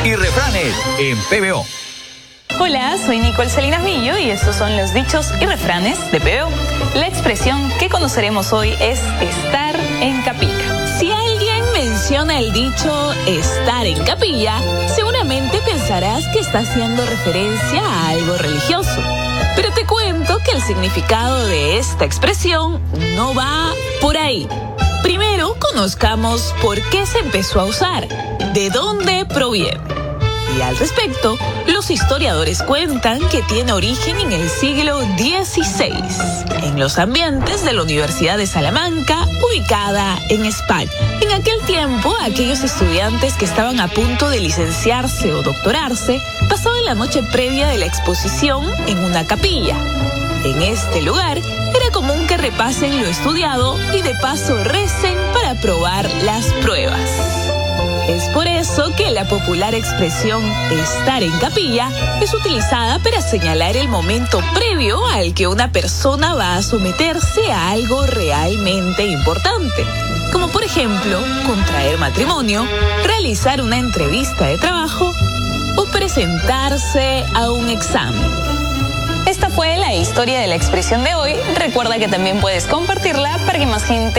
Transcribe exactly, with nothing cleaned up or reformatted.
y refranes en P B O. Hola, soy Nicole Salinas Villo y estos son los dichos y refranes de P B O. La expresión que conoceremos hoy es estar en capilla. Si alguien menciona el dicho estar en capilla, seguramente pensarás que está haciendo referencia a algo religioso. Pero te cuento que el significado de esta expresión no va por ahí. Primero, conozcamos por qué se empezó a usar, de dónde proviene. Y al respecto, los historiadores cuentan que tiene origen en el siglo dieciséis, en los ambientes de la Universidad de Salamanca, ubicada en España. En aquel tiempo, aquellos estudiantes que estaban a punto de licenciarse o doctorarse pasaban la noche previa de la exposición en una capilla. En este lugar, era común que repasen lo estudiado y de paso recen para aprobar las pruebas. Es por eso que la popular expresión estar en capilla es utilizada para señalar el momento previo al que una persona va a someterse a algo realmente importante, como por ejemplo contraer matrimonio, realizar una entrevista de trabajo o presentarse a un examen. Esta fue la historia de la expresión de hoy. Recuerda que también puedes compartirla para que más gente